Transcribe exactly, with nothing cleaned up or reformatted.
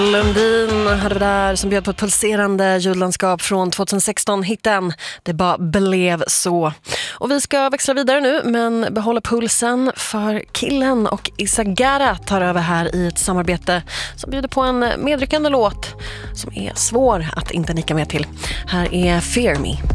Lundin hade vi där som bjöd på ett pulserande ljudlandskap från tjugohundrasexton-hitten. Det bara blev så. Och vi ska växla vidare nu, men behålla pulsen för Killen och Isagara tar över här i ett samarbete som bjuder på en medryckande låt som är svår att inte nicka med till. Här är Fear Me.